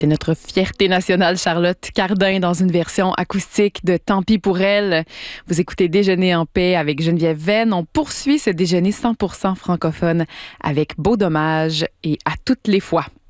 C'est notre fierté nationale, Charlotte Cardin, dans une version acoustique de Tant pis pour elle. Vous écoutez Déjeuner en paix avec Geneviève Venn. On poursuit ce déjeuner 100% francophone avec Beau dommage et À toutes les fois.